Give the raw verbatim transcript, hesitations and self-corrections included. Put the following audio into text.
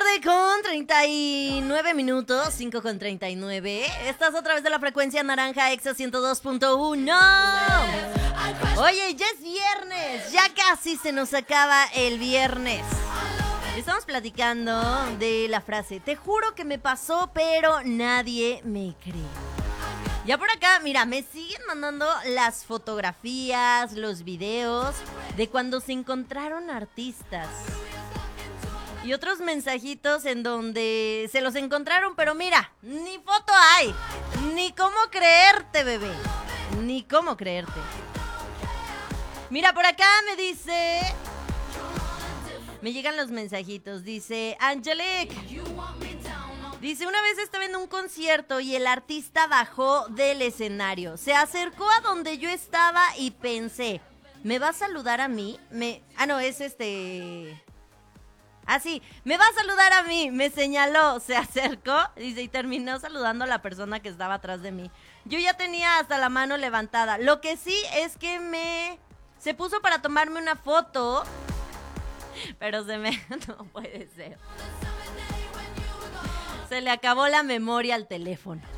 tarde con treinta y nueve minutos, cinco con treinta y nueve. Estás otra vez de la frecuencia naranja Exa ciento dos punto uno. Oye, ya es viernes, ya casi se nos acaba el viernes. Estamos platicando de la frase, te juro que me pasó, pero nadie me cree. Ya por acá, mira, me siguen mandando las fotografías, los videos de cuando se encontraron artistas. Y otros mensajitos en donde se los encontraron, pero mira, ni foto hay, ni cómo creerte, bebé, ni cómo creerte. Mira, por acá me dice, me llegan los mensajitos, dice Angelique, dice, una vez estaba en un concierto y el artista bajó del escenario, se acercó a donde yo estaba y pensé, ¿me va a saludar a mí? Me, ah, no, es este... Ah, sí, me va a saludar a mí, me señaló, se acercó, dice, y terminó saludando a la persona que estaba atrás de mí. Yo ya tenía hasta la mano levantada. Lo que sí es que me... se puso para tomarme una foto, pero se me... no puede ser. Se le acabó la memoria al teléfono.